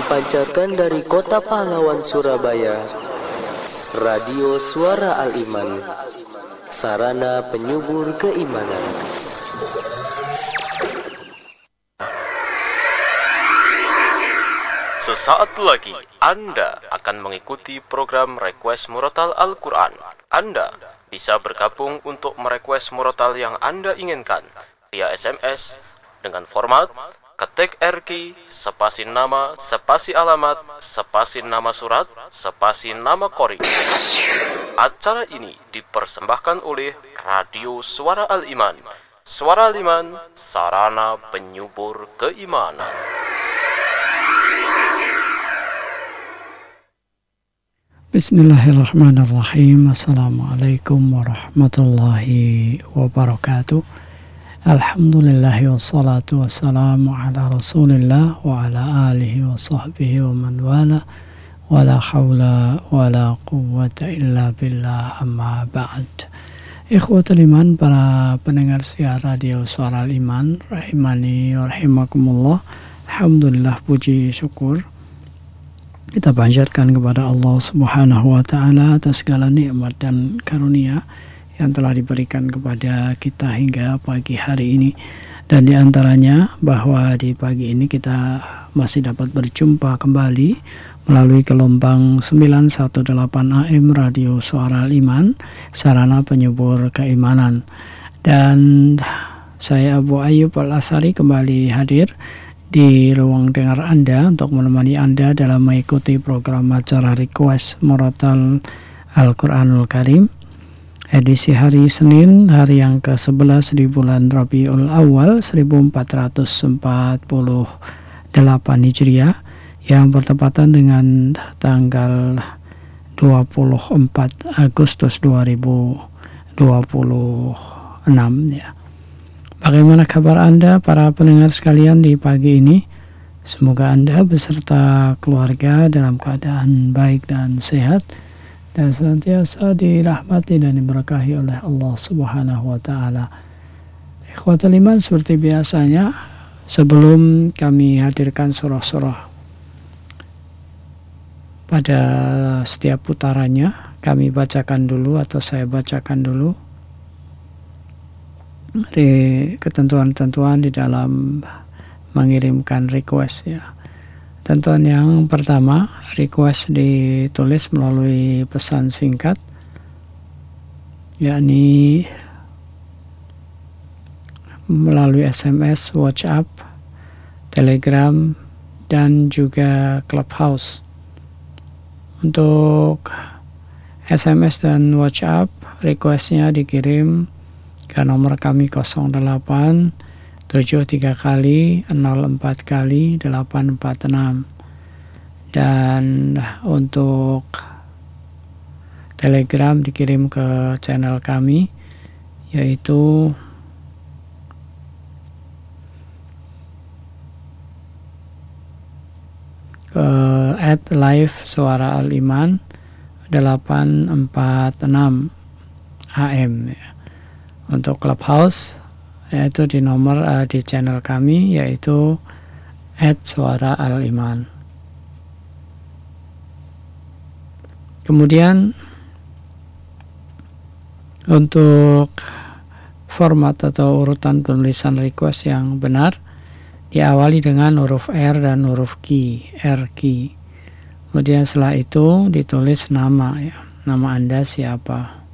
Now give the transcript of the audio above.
Dipancarkan dari Kota Pahlawan, Surabaya, Radio Suara Al-Iman, sarana penyubur keimanan. Sesaat lagi Anda akan mengikuti program Request Murotal Al-Quran. Anda bisa bergabung untuk merequest murotal yang Anda inginkan via SMS dengan format ketik RQ, spasi nama, spasi alamat, spasi nama surat, spasi nama qori. Acara ini dipersembahkan oleh Radio Suara Al-Iman. Suara Al-Iman, sarana penyubur keimanan. Bismillahirrahmanirrahim. Assalamualaikum warahmatullahi wabarakatuh. Alhamdulillahi wassalatu wassalamu ala rasulillah wa ala alihi wa sahbihi wa man wala wa la hawla wa la quwwata illa billah, amma ba'd. Ikhwatul iman, para pendengar siar Radio Suara Al-Iman, rahimani wa rahimakumullah. Alhamdulillah, puji syukur kita panjatkan kepada Allah Subhanahu wa Ta'ala atas segala nikmat dan karunia yang telah diberikan kepada kita hingga pagi hari ini. Dan diantaranya bahwa di pagi ini kita masih dapat berjumpa kembali melalui gelombang 918 AM Radio Suara Al-Iman, sarana penyubur keimanan. Dan saya Abu Ayyub Al-Athari kembali hadir di ruang dengar Anda untuk menemani Anda dalam mengikuti program acara Request Murotal Al-Quranul Karim edisi hari Senin, hari yang ke-11 di bulan Rabiul Awal 1448 Hijriah, yang bertepatan dengan tanggal 24 Agustus 2026 ya. Bagaimana kabar Anda, para pendengar sekalian, di pagi ini? Semoga Anda beserta keluarga dalam keadaan baik dan sehat, dan senantiasa dirahmati dan diberkahi oleh Allah Subhanahu wa Ta'ala. Ikhwatul iman, seperti biasanya, sebelum kami hadirkan surah-surah pada setiap putarannya, kami bacakan dulu atau saya bacakan dulu di ketentuan-ketentuan di dalam mengirimkan request ya. Tentuan yang pertama, request ditulis melalui pesan singkat, yakni melalui SMS, WhatsApp, Telegram, dan juga Clubhouse. Untuk SMS dan WhatsApp, requestnya dikirim ke nomor kami 08 73 kali 04 kali 846. Dan untuk Telegram dikirim ke channel kami, yaitu ke @live Suara Al-Iman 846 AM ya. Untuk Clubhouse yaitu di nomor di channel kami, yaitu @Suara Al-Iman. Kemudian untuk format atau urutan penulisan request yang benar diawali dengan huruf R dan huruf Q, RQ. Kemudian setelah itu ditulis nama ya, nama Anda siapa.